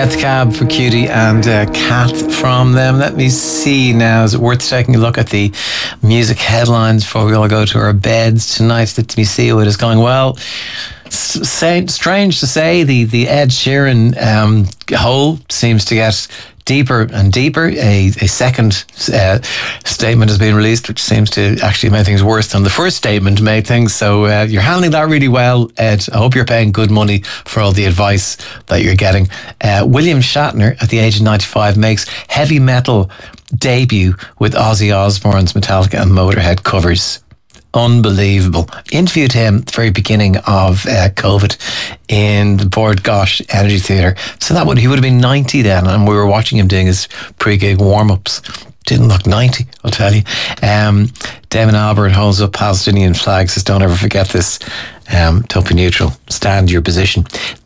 Get the Cab for Cutie and Cat from them. Let me see now. Is it worth taking a look at the music headlines before we all go to our beds tonight? Let me see what is going well. Strange to say, the Ed Sheeran hole seems to get deeper and deeper. A second statement has been released, which seems to actually make things worse than the first statement made things. So you're handling that really well, Ed. I hope you're paying good money for all the advice that you're getting. William Shatner, at the age of 95, makes heavy metal debut with Ozzy Osbourne's Metallica and Motorhead covers. Unbelievable. Interviewed him at the very beginning of COVID in the Bord Gosh Energy Theatre. So he would have been 90 then, and we were watching him doing his pre-gig warm-ups. Didn't look 90, I'll tell you. Damon Albarn holds up Palestinian flags. Says, don't ever forget this. Don't be neutral. Stand your position.